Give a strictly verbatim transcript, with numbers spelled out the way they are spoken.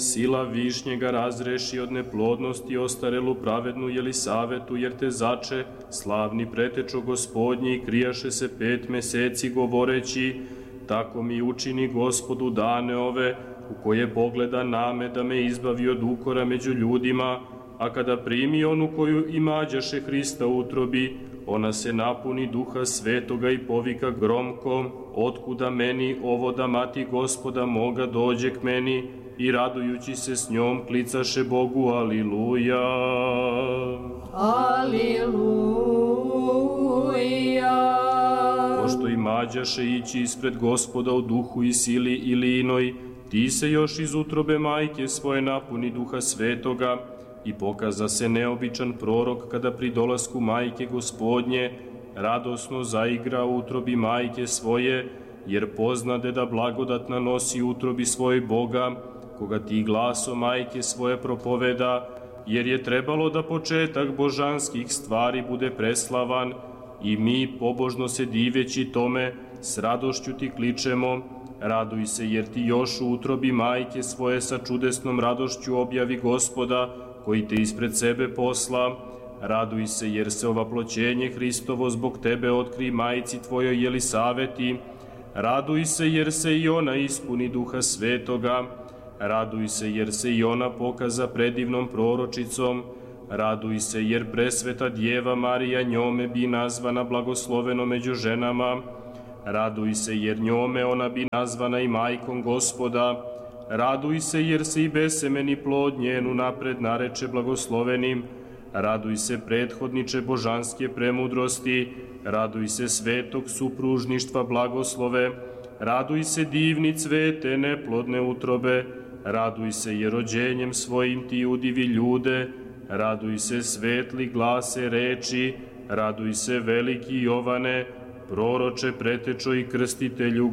sila višnjega razreši od neplodnosti ostarelu pravednu Jelisavetu, jer te zače, slavni pretečo Gospodnji, krijaše se pet meseci govoreći, tako mi učini Gospodu dane ove, u koje pogleda name da me izbavi od ukora među ljudima, a kada primi onu koju imađaše Hrista utrobi, ona se napuni duha svetoga i povika gromko, otkuda meni ovo da mati Gospoda moga dođe k meni, i radujući se s njom klicaše Bogu Aliluja. Aliluja. Pošto imađaše ići ispred Gospoda u duhu i sili ili inoj, ti se još iz utrobe majke svoje napuni duha svetoga, i pokaza se neobičan prorok kada pri dolasku majke Gospodnje radosno zaigra u utrobi majke svoje, jer poznade da blagodatna nosi u utrobi svoj Boga, koga ti glasom majke svoje propoveda, jer je trebalo da početak božanskih stvari bude preslavan, i mi, pobožno se diveći tome, s radošću ti kličemo, raduj se jer ti još u utrobi majke svoje sa čudesnom radošću objavi Gospoda, koji te ispred sebe posla. Raduj se jer se ovaploćenje Hristovo zbog tebe otkri majici tvojoj Jelisaveti. Raduj se jer se i ona ispuni duha svetoga. Raduj se jer se i ona pokaza predivnom proročicom. Raduj se jer presveta djeva Marija njome bi nazvana blagosloveno među ženama. Raduj se jer njome ona bi nazvana i majkom Gospoda. Raduj se jer se i besemeni plod njenu napred nareče blagoslovenim. Raduj se prethodniče božanske premudrosti. Raduj se svetog supružništva blagoslove. Raduj se divni cvete neplodne utrobe. Raduj se jer rođenjem svojim ti udivi ljude. Raduj se svetli glase reči. Raduj se veliki Jovane, proroče pretečo i krstitelju